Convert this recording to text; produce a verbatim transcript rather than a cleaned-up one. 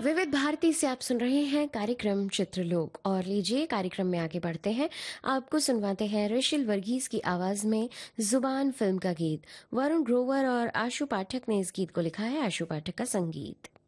विविध भारती से आप सुन रहे हैं कार्यक्रम चित्रलोक। और लीजिए कार्यक्रम में आगे बढ़ते हैं। आपको सुनवाते हैं ऋषिल वर्गीस की आवाज में जुबान फिल्म का गीत। वरुण ग्रोवर और आशु पाठक ने इस गीत को लिखा है। आशु पाठक का संगीत।